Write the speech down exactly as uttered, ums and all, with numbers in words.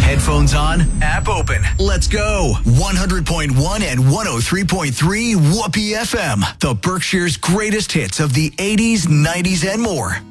Headphones on, app open. Let's go. one hundred point one and one oh three point three Whoopee F M. The Berkshire's greatest hits of the eighties, nineties, and more.